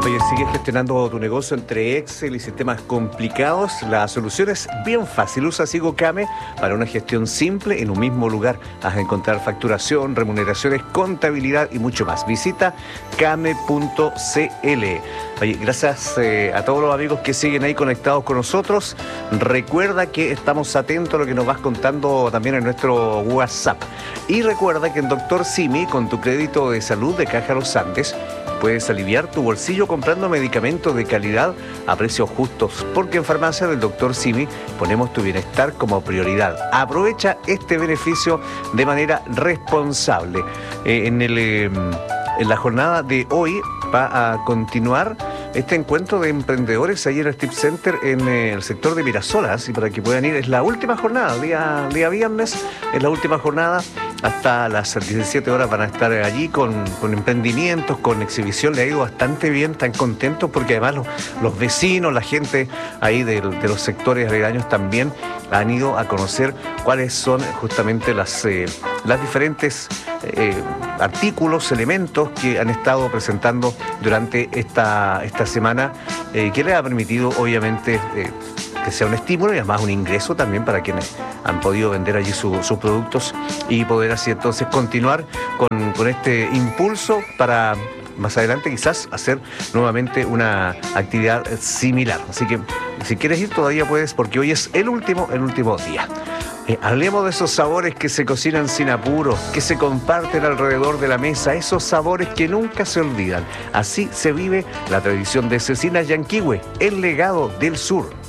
Oye, ¿sigues gestionando tu negocio entre Excel y sistemas complicados? La solución es bien fácil. Usa SigoCame para una gestión simple en un mismo lugar. Vas a encontrar facturación, remuneraciones, contabilidad y mucho más. Visita came.cl. Oye, gracias a todos los amigos que siguen ahí conectados con nosotros. Recuerda que estamos atentos a lo que nos vas contando también en nuestro WhatsApp. Y recuerda que en Dr. Simi, con tu crédito de salud de Caja Los Andes, puedes aliviar tu bolsillo comprando medicamentos de calidad a precios justos, porque en Farmacia del Dr. Simi ponemos tu bienestar como prioridad. Aprovecha este beneficio de manera responsable. En la jornada de hoy va a continuar este encuentro de emprendedores ahí en el Tip Center en el sector de Mirasolas, y para que puedan ir, es la última jornada, día viernes, es la última jornada. Hasta las 17 horas van a estar allí con emprendimientos, con exhibición. Le ha ido bastante bien, están contentos porque además los vecinos, la gente ahí de los sectores aledaños también han ido a conocer cuáles son justamente las diferentes artículos, elementos que han estado presentando durante esta semana, que les ha permitido obviamente que sea un estímulo y además un ingreso también para quienes han podido vender allí sus productos y poder así entonces continuar con este impulso para más adelante quizás hacer nuevamente una actividad similar. Así que si quieres ir todavía puedes, porque hoy es el último día. Hablemos de esos sabores que se cocinan sin apuro, que se comparten alrededor de la mesa, esos sabores que nunca se olvidan. Así se vive la tradición de Cecina Yanquihue, el legado del sur.